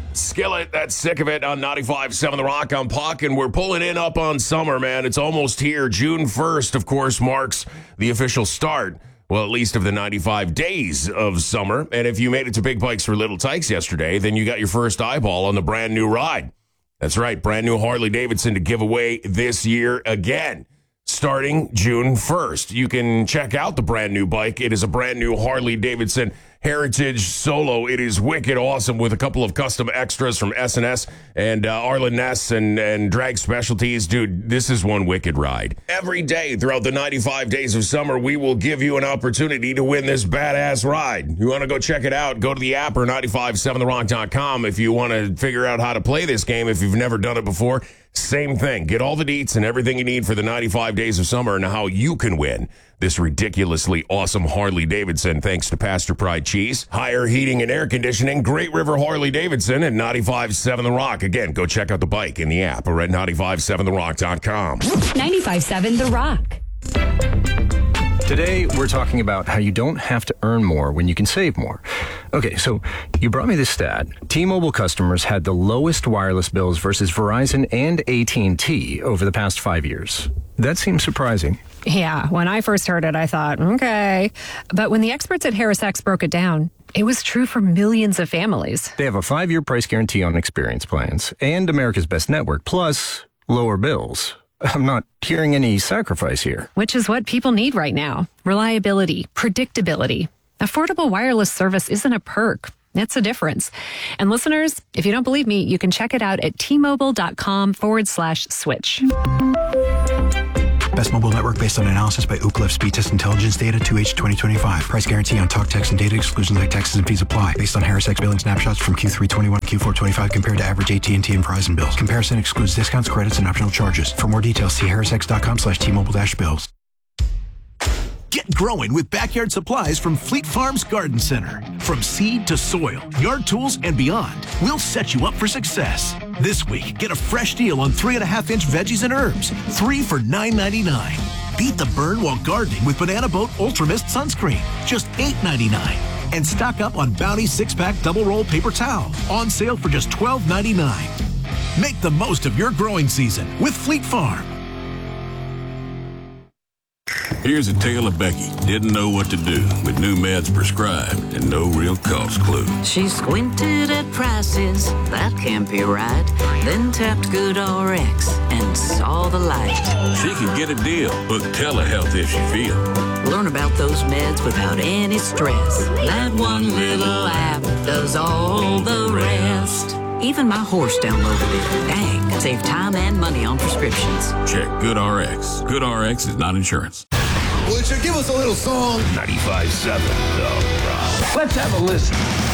Skillet, that's Sick of It on 95.7 The Rock. I'm Puck, and we're pulling in up on summer, man. It's almost here. June 1st, of course, marks the official start, well, at least of the 95 days of summer. And if you made it to Big Bikes for Little Tykes yesterday, then you got your first eyeball on the brand new ride. That's right, brand new Harley-Davidson to give away this year again, starting June 1st. You can check out the brand new bike. It is a brand new Harley-Davidson Heritage Solo. It is wicked awesome with a couple of custom extras from S&S and Arlen Ness and Drag Specialties. Dude, this is one wicked ride. Every day throughout the 95 days of summer, we will give you an opportunity to win this badass ride. You want to go check it out, go to the app or 957therock.com if you want to figure out how to play this game if you've never done it before. Same thing. Get all the deets and everything you need for the 95 days of summer and how you can win this ridiculously awesome Harley-Davidson thanks to Pastor Pride Cheese, Higher Heating and Air Conditioning, Great River Harley-Davidson, and 95.7 The Rock. Again, go check out the bike in the app or at 957therock.com. 95.7 The Rock. Today, we're talking about how you don't have to earn more when you can save more. Okay, so you brought me this stat. T-Mobile customers had the lowest wireless bills versus Verizon and AT&T over the past 5 years. That seems surprising. Yeah, when I first heard it, I thought, okay. But when the experts at HarrisX broke it down, it was true for millions of families. They have a 5-year price guarantee on experience plans and America's Best Network, plus lower bills. I'm not hearing any sacrifice here. Which is what people need right now. Reliability, predictability. Affordable wireless service isn't a perk. It's a difference. And listeners, if you don't believe me, you can check it out at tmobile.com/switch. Best mobile network based on analysis by Ookla Speed Test Intelligence data 2H 2025. Price guarantee on talk, text, and data. Exclusions like taxes and fees apply. Based on HarrisX billing snapshots from Q3 21 to Q4 25 compared to average AT&T and Verizon bills. Comparison excludes discounts, credits, and optional charges. For more details, see harrisx.com/T-Mobile-bills. Get growing with backyard supplies from Fleet Farms Garden Center. From seed to soil, yard tools, and beyond, we'll set you up for success. This week, get a fresh deal on 3.5-inch veggies and herbs, 3 for $9.99. Beat the burn while gardening with Banana Boat Ultra Mist Sunscreen, just $8.99. And stock up on Bounty 6-pack double roll paper towel, on sale for just $12.99. Make the most of your growing season with Fleet Farm. Here's a tale of Becky. Didn't know what to do with new meds prescribed and no real cost clue. She squinted at prices, that can't be right. Then tapped GoodRx and saw the light. She could get a deal. Book telehealth if she feel. Learn about those meds without any stress. That one little app does all the rest. Even my horse downloaded it. Dang, save time and money on prescriptions. Check GoodRx. GoodRx is not insurance. Would you give us a little song? 95.7 The Rock. Let's have a listen.